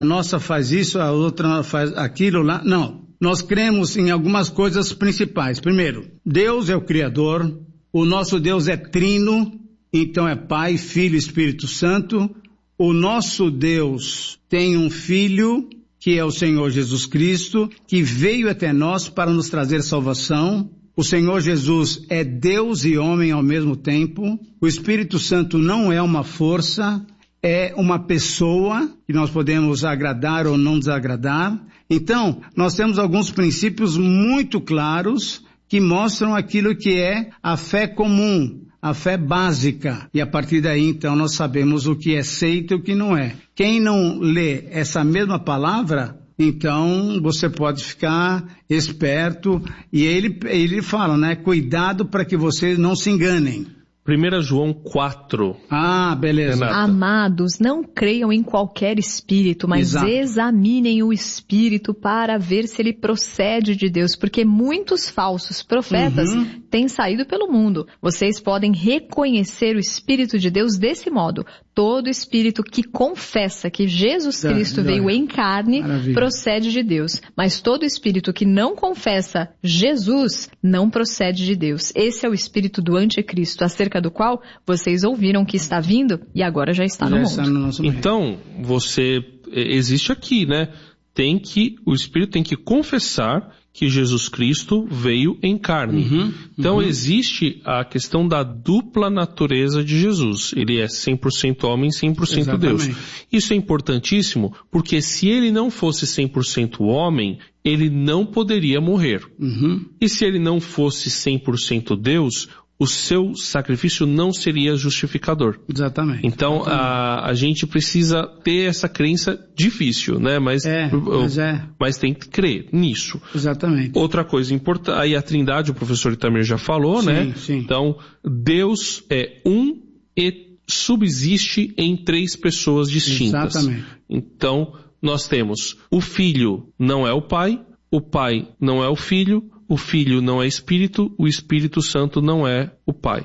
a nossa faz isso, a outra faz aquilo lá. Não, nós cremos em algumas coisas principais. Primeiro, Deus é o Criador, o nosso Deus é trino, então é Pai, Filho e Espírito Santo. O nosso Deus tem um Filho, que é o Senhor Jesus Cristo, que veio até nós para nos trazer salvação. O Senhor Jesus é Deus e homem ao mesmo tempo. O Espírito Santo não é uma força, é uma pessoa que nós podemos agradar ou não desagradar. Então, nós temos alguns princípios muito claros que mostram aquilo que é a fé comum, a fé básica. E a partir daí, então, nós sabemos o que é seita e o que não é. Quem não lê essa mesma palavra, então você pode ficar esperto. E ele fala, né? Cuidado para que vocês não se enganem. 1 João 4. Ah, beleza. Renata. Amados, não creiam em qualquer espírito, mas examinem o espírito para ver se ele procede de Deus, porque muitos falsos profetas têm saído pelo mundo. Vocês podem reconhecer o Espírito de Deus desse modo. Todo espírito que confessa que Jesus Cristo veio em carne procede de Deus. Mas todo espírito que não confessa Jesus não procede de Deus. Esse é o espírito do anticristo, acerca do qual vocês ouviram que está vindo e agora já está no mundo. Então, existe aqui, né? O espírito tem que confessar que Jesus Cristo veio em carne. Então existe a questão da dupla natureza de Jesus. Ele é 100% homem, 100% Deus. Isso é importantíssimo porque se ele não fosse 100% homem, ele não poderia morrer. E se ele não fosse 100% Deus, o seu sacrifício não seria justificador. Exatamente. Então, a gente precisa ter essa crença difícil, né? Mas tem que crer nisso. Exatamente. Outra coisa importante, aí a Trindade, o professor Itamir já falou, né? Sim. Então, Deus é um e subsiste em 3 pessoas distintas. Exatamente. Então, nós temos o Filho não é o Pai não é o Filho não é Espírito, o Espírito Santo não é o Pai.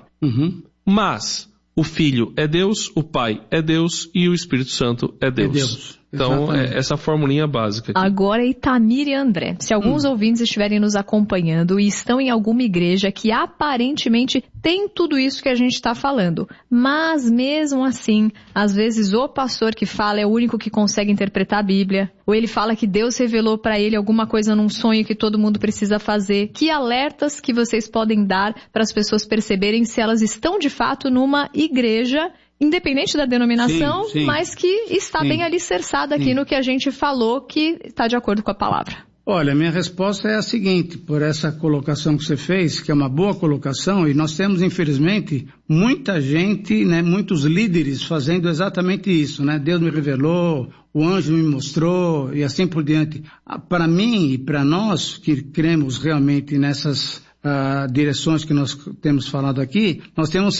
Mas o Filho é Deus, o Pai é Deus e o Espírito Santo é Deus. Então, essa formulinha básica aqui. Agora, Itamir e André, se alguns ouvintes estiverem nos acompanhando e estão em alguma igreja que aparentemente tem tudo isso que a gente está falando, mas mesmo assim, às vezes o pastor que fala é o único que consegue interpretar a Bíblia, ou ele fala que Deus revelou para ele alguma coisa num sonho que todo mundo precisa fazer. Que alertas que vocês podem dar para as pessoas perceberem se elas estão de fato numa igreja independente da denominação, mas que está bem alicerçada aqui no que a gente falou, que está de acordo com a palavra? Olha, minha resposta é a seguinte, por essa colocação que você fez, que é uma boa colocação, e nós temos, infelizmente, muita gente, né, muitos líderes fazendo exatamente isso, né? Deus me revelou, o anjo me mostrou, e assim por diante. Para mim e para nós, que cremos realmente nessas direções que nós temos falado aqui, nós temos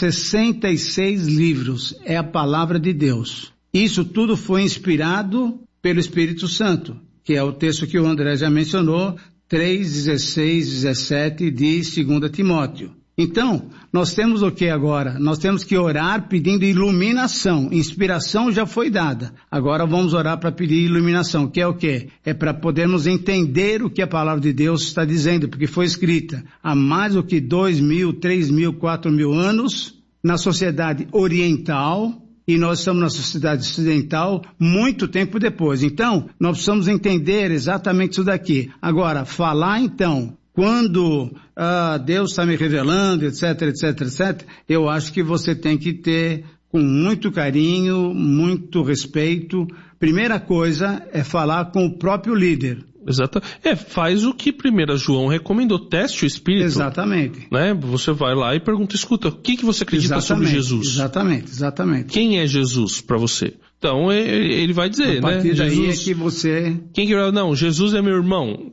66 livros, é a palavra de Deus. Isso tudo foi inspirado pelo Espírito Santo, que é o texto que o André já mencionou, 3, 16, 17 de 2 Timóteo. Então, nós temos o que agora? Nós temos que orar pedindo iluminação. Inspiração já foi dada. Agora vamos orar para pedir iluminação, que é o quê? É para podermos entender o que a palavra de Deus está dizendo, porque foi escrita há mais do que 2.000, 3.000, 4.000 anos na sociedade oriental, e nós estamos na sociedade ocidental muito tempo depois. Então, nós precisamos entender exatamente isso daqui. Agora, falar então, quando Deus está me revelando, etc, etc, etc, eu acho que você tem que ter com muito carinho, muito respeito. Primeira coisa é falar com o próprio líder. Exato. Faz o que 1 João recomendou, teste o Espírito. Exatamente. Né? Você vai lá e pergunta, escuta, o que você acredita sobre Jesus? Exatamente. Quem é Jesus para você? Então, ele vai dizer, né? A partir daí Jesus, é que você... Não, Jesus é meu irmão.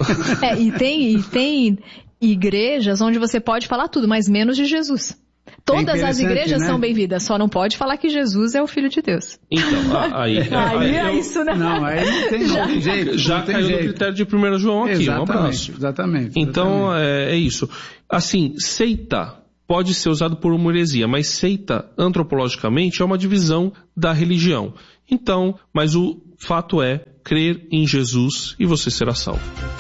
E tem igrejas onde você pode falar tudo, mas menos de Jesus. Todas as igrejas são bem-vindas, só não pode falar que Jesus é o Filho de Deus. Então, aí é isso, né? Não, aí não tem jeito. Já caiu no critério de 1 João aqui, exatamente, um abraço. Exatamente. Então, é isso. Assim, seita pode ser usado por uma heresia, mas seita, antropologicamente, é uma divisão da religião. Então, mas fato é crer em Jesus e você será salvo.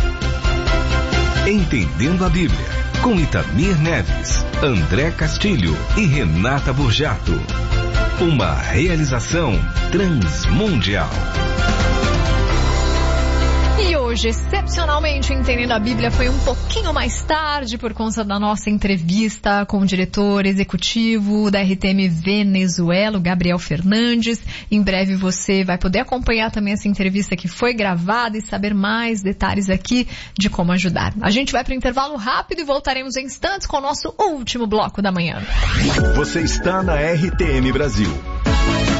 Entendendo a Bíblia, com Itamir Neves, André Castilho e Renata Burjato. Uma realização Transmundial. E hoje, excepcionalmente, Entendendo a Bíblia foi um pouquinho mais tarde por conta da nossa entrevista com o diretor executivo da RTM Venezuela, o Gabriel Fernandes. Em breve você vai poder acompanhar também essa entrevista que foi gravada e saber mais detalhes aqui de como ajudar. A gente vai para o intervalo rápido e voltaremos em instantes com o nosso último bloco da manhã. Você está na RTM Brasil.